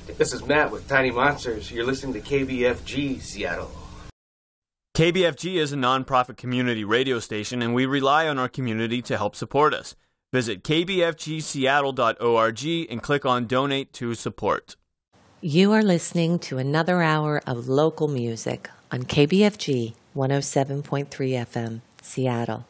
This is Matt with Tiny Monsters. You're listening to KBFG Seattle. KBFG is a nonprofit community radio station, and we rely on our community to help support us. Visit kbfgseattle.org and click on Donate to Support. You are listening to another hour of local music on KBFG 107.3 FM, Seattle.